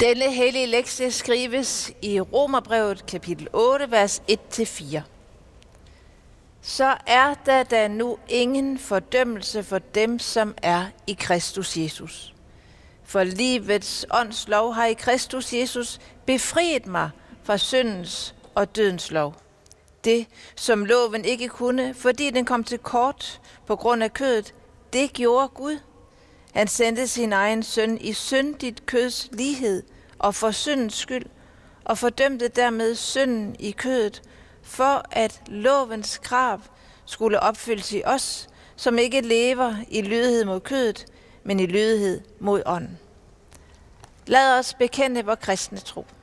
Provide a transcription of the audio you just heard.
Denne hellige lektie skrives i Romerbrevet kapitel 8, vers 1-4. Så er der da nu ingen fordømmelse for dem, som er i Kristus Jesus. For livets åndslov har i Kristus Jesus befriet mig fra syndens og dødens lov. Det, som loven ikke kunne, fordi den kom til kort på grund af kødet, det gjorde Gud. Han sendte sin egen søn i syndigt køds lighed og for syndens skyld, og fordømte dermed synden i kødet, for at lovens krav skulle opfyldes i os, som ikke lever i lydighed mod kødet, men i lydighed mod ånden. Lad os bekende vor kristne tro.